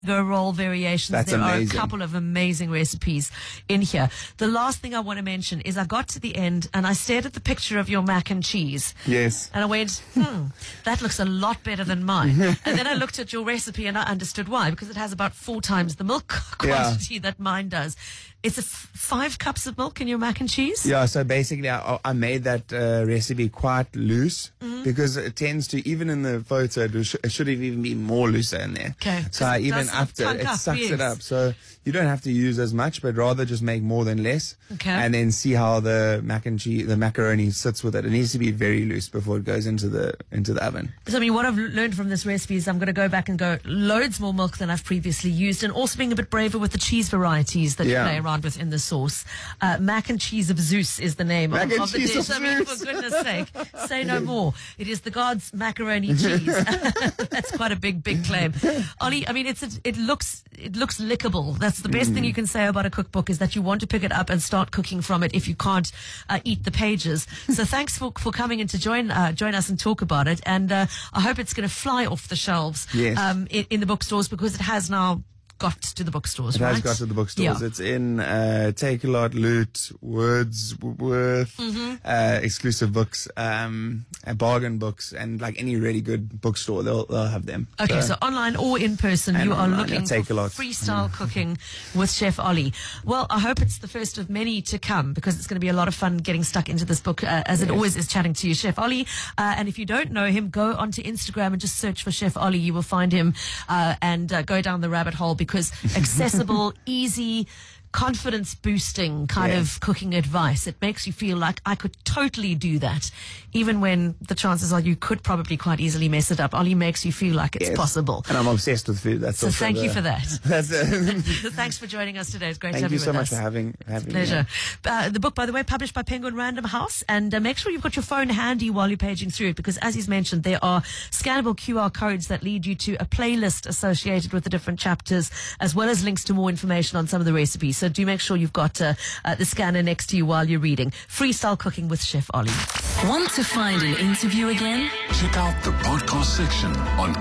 roll variations. That's there amazing. are a couple of amazing recipes in here. The last thing I want to mention is I got to the end and I stared at the picture of your mac and cheese. Yes. And I went, that looks a lot better than mine. And then I looked at your recipe and I understood why, because it has about 4 times the milk quantity that mine does. It's 5 cups of milk in your mac and cheese? Yeah, so basically I made that recipe quite loose because it tends to, even in the photo, it should have even been more looser in there. Okay. So I even after it sucks it up. So you don't have to use as much, but rather just make more than less. Okay. And then see how the mac and cheese, the macaroni sits with it. It needs to be very loose before it goes into the oven. So, I mean, what I've learned from this recipe is I'm going to go back and go loads more milk than I've previously used, and also being a bit braver with the cheese varieties that you play around with in the sauce. Mac and cheese of Zeus is the name of the dish. I mean, for goodness sake, say no more. It is the god's macaroni cheese. That's quite a big claim. Ollie, I mean, it looks lickable. That's the best thing you can say about a cookbook, is that you want to pick it up and start cooking from it if you can't eat the pages. So thanks for coming in to join us and talk about it. And I hope it's going to fly off the shelves in the bookstores, because it has now got to the bookstores, right? It has got to the bookstores. Yeah. It's in Takealot, Loot, Wordsworth, exclusive books, bargain books, and like any really good bookstore, they'll have them. Okay, so online or in person, you are looking for freestyle cooking with Chef Ollie. Well, I hope it's the first of many to come, because it's going to be a lot of fun getting stuck into this book, as it always is chatting to you, Chef Ollie. And if you don't know him, go onto Instagram and just search for Chef Ollie. You will find him and go down the rabbit hole, because accessible, easy, confidence boosting kind of cooking advice. It makes you feel like I could totally do that, even when the chances are you could probably quite easily mess it up. Ollie makes you feel like it's possible. And I'm obsessed with food. That's so thank you for that. That's Thanks for joining us today. It's great to have you with us. Thank you so much for having me. Pleasure. The book, by the way, published by Penguin Random House, and make sure you've got your phone handy while you're paging through it, because as he's mentioned, there are scannable QR codes that lead you to a playlist associated with the different chapters, as well as links to more information on some of the recipes. So do make sure you've got the scanner next to you while you're reading. Freestyle Cooking with Chef Ollie. Want to find an interview again? Check out the podcast section on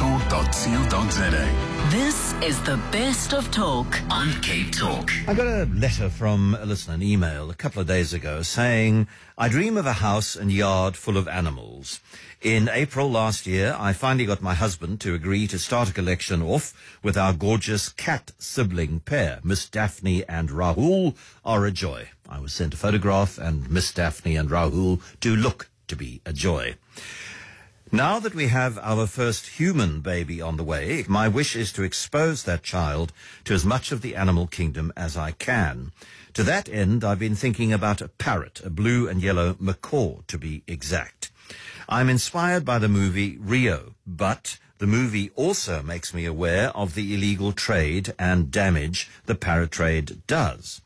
capetalk.co.za. This is the best of talk on Cape Talk. I got a letter from a listener, an email, a couple of days ago saying, I dream of a house and yard full of animals. In April last year, I finally got my husband to agree to start a collection off with our gorgeous cat sibling pair. Miss Daphne and Rahul are a joy. I was sent a photograph, and Miss Daphne and Rahul do look to be a joy. Now that we have our first human baby on the way, my wish is to expose that child to as much of the animal kingdom as I can. To that end, I've been thinking about a parrot, a blue and yellow macaw to be exact. I'm inspired by the movie Rio, but the movie also makes me aware of the illegal trade and damage the parrot trade does.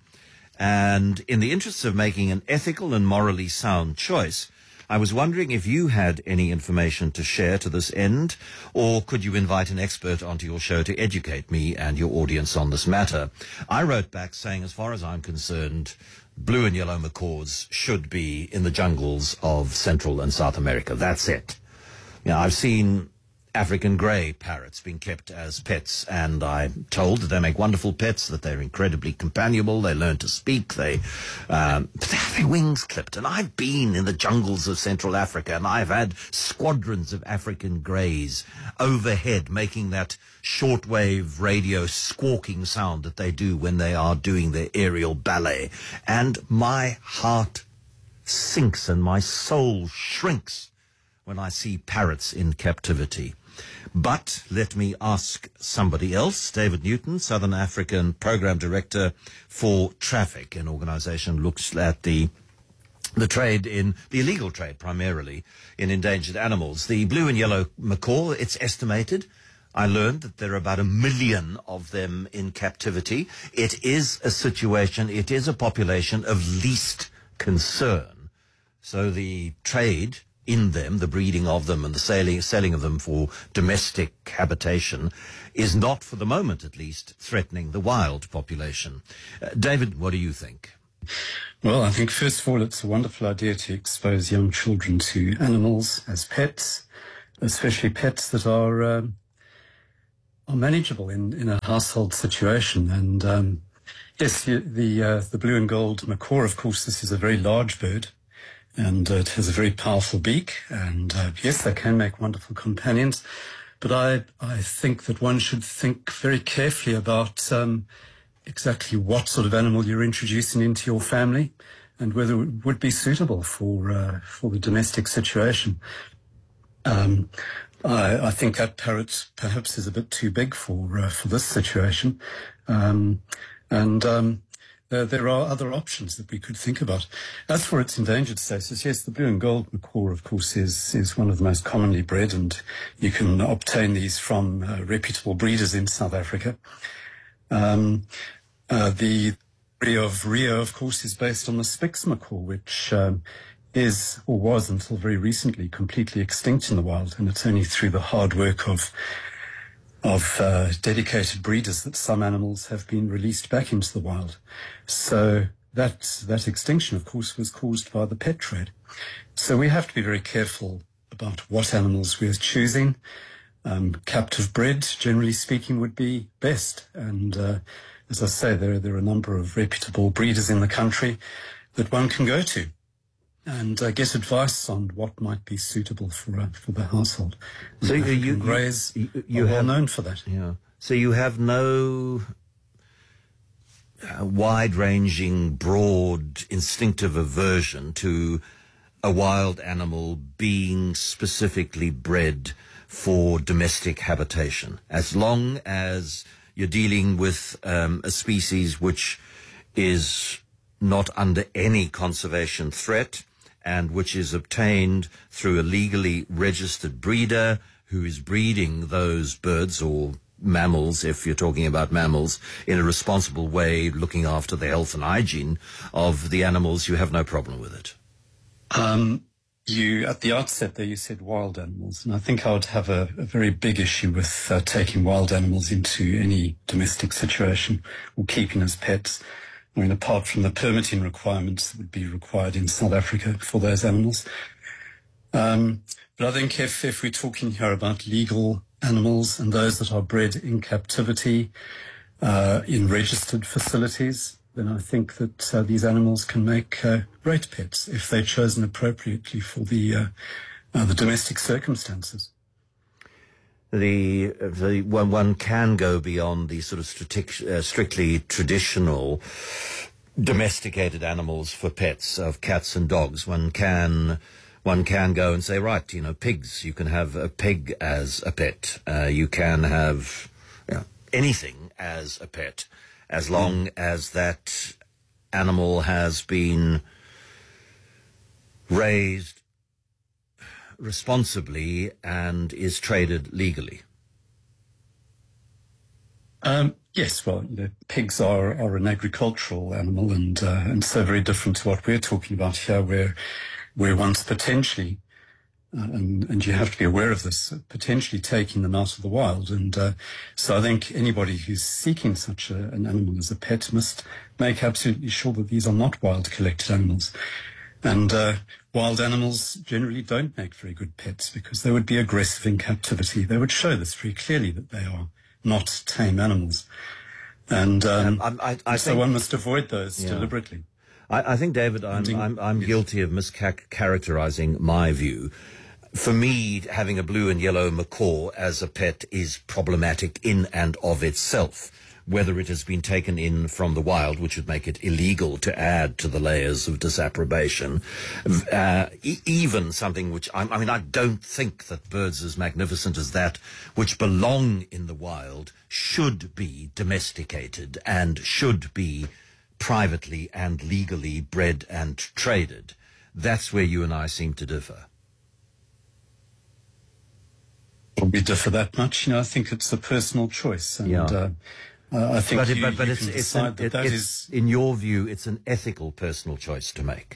And in the interests of making an ethical and morally sound choice, I was wondering if you had any information to share to this end, or could you invite an expert onto your show to educate me and your audience on this matter? I wrote back saying, as far as I'm concerned, blue and yellow macaws should be in the jungles of Central and South America. That's it. You know, I've seen African grey parrots being kept as pets, and I'm told that they make wonderful pets, that they're incredibly companionable, they learn to speak, but they have their wings clipped. And I've been in the jungles of Central Africa, and I've had squadrons of African greys overhead making that shortwave radio squawking sound that they do when they are doing their aerial ballet. And my heart sinks and my soul shrinks when I see parrots in captivity. But let me ask somebody else. David Newton, Southern African Program Director for Traffic, an organization looks at the trade in the illegal trade, primarily in endangered animals. The blue and yellow macaw, it's estimated, I learned that there are about 1 million of them in captivity. It is a situation, it is a population of least concern. So the trade in them, the breeding of them and the selling of them for domestic habitation is not, for the moment at least, threatening the wild population. David, what do you think? Well, I think first of all it's a wonderful idea to expose young children to animals as pets, especially pets that are manageable in a household situation. And yes, the blue and gold macaw, of course, this is a very large bird, and it has a very powerful beak. And yes, they can make wonderful companions. But I think that one should think very carefully about exactly what sort of animal you're introducing into your family, and whether it would be suitable for the domestic situation. I think that parrot perhaps is a bit too big for this situation, and there are other options that we could think about. As for its endangered status, yes, the blue and gold macaw, of course, is one of the most commonly bred, and you can obtain these from reputable breeders in South Africa. The breed of Rio, of course, is based on the Spix macaw, which is, or was until very recently, completely extinct in the wild, and it's only through the hard work of dedicated breeders that some animals have been released back into the wild. So that extinction, of course, was caused by the pet trade. So we have to be very careful about what animals we're choosing. Captive bred, generally speaking, would be best. And as I say, there are a number of reputable breeders in the country that one can go to and get advice on what might be suitable for the household. So you are well known for that. Yeah. So you have no wide-ranging, broad, instinctive aversion to a wild animal being specifically bred for domestic habitation, as long as you're dealing with a species which is not under any conservation threat and which is obtained through a legally registered breeder who is breeding those birds or mammals, if you're talking about mammals, in a responsible way, looking after the health and hygiene of the animals. You have no problem with it. You, at the outset there, you said wild animals, and I think I would have a very big issue with taking wild animals into any domestic situation or keeping as pets. I mean, apart from the permitting requirements that would be required in South Africa for those animals. But I think if we're talking here about legal animals and those that are bred in captivity, in registered facilities, then I think that these animals can make great pets if they're chosen appropriately for the domestic circumstances. The one can go beyond the sort of strictly traditional domesticated animals for pets of cats and dogs. One can go and say, right, pigs. You can have a pig as a pet. You can have anything as a pet, as long as that animal has been raised responsibly and is traded legally. Yes, well, pigs are an agricultural animal, and so very different to what we're talking about here, where one's potentially, and you have to be aware of this, potentially taking them out of the wild. And so I think anybody who's seeking such an animal as a pet must make absolutely sure that these are not wild collected animals. And wild animals generally don't make very good pets because they would be aggressive in captivity. They would show this very clearly that they are not tame animals. And so one must avoid those deliberately. I think, David, I'm guilty of mischaracterizing my view. For me, having a blue and yellow macaw as a pet is problematic in and of itself. Whether it has been taken in from the wild, which would make it illegal to add to the layers of disapprobation, even something which, I don't think that birds as magnificent as that, which belong in the wild, should be domesticated and should be privately and legally bred and traded. That's where you and I seem to differ. We differ that much. I think it's a personal choice. And, I think in your view, it's an ethical personal choice to make.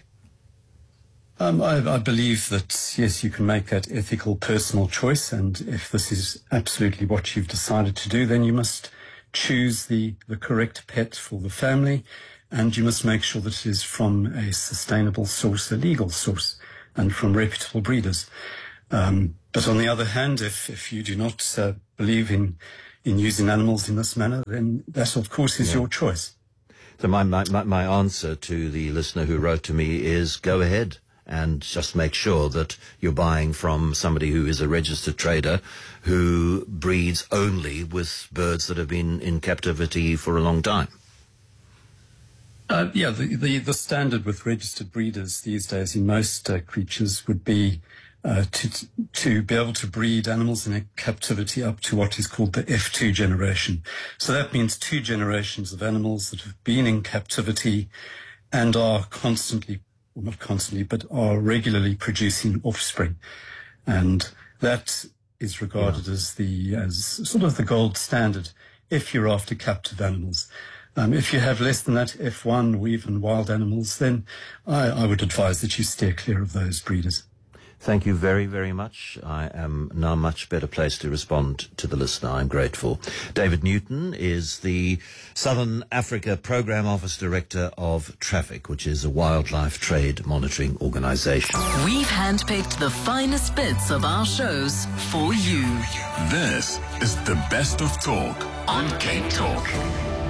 I believe that, yes, you can make that ethical personal choice, and if this is absolutely what you've decided to do, then you must choose the correct pet for the family, and you must make sure that it is from a sustainable source, a legal source, and from reputable breeders. But on the other hand, if you do not believe in in using animals in this manner, then that, of course, is your choice. So my answer to the listener who wrote to me is go ahead and just make sure that you're buying from somebody who is a registered trader who breeds only with birds that have been in captivity for a long time. The standard with registered breeders these days in most creatures would be to be able to breed animals in captivity up to what is called the F2 generation. So that means 2 generations of animals that have been in captivity and are constantly, well, not constantly, but are regularly producing offspring. And that is regarded as sort of the gold standard if you're after captive animals. If you have less than that, F1 or even wild animals, then I would advise that you steer clear of those breeders. Thank you very, very much. I am now much better placed to respond to the listener. I'm grateful. David Newton is the Southern Africa Program Office Director of Traffic, which is a wildlife trade monitoring organisation. We've handpicked the finest bits of our shows for you. This is the Best of Talk on Cape Talk.